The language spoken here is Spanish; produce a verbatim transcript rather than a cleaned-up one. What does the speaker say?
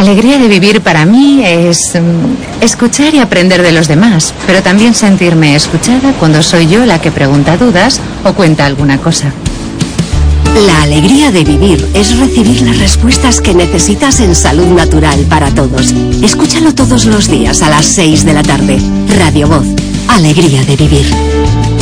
alegría de vivir para mí es um, escuchar y aprender de los demás, pero también sentirme escuchada cuando soy yo la que pregunta dudas o cuenta alguna cosa. La alegría de vivir es recibir las respuestas que necesitas en Salud Natural para Todos. Escúchalo todos los días a las seis de la tarde. Radio Voz, alegría de vivir.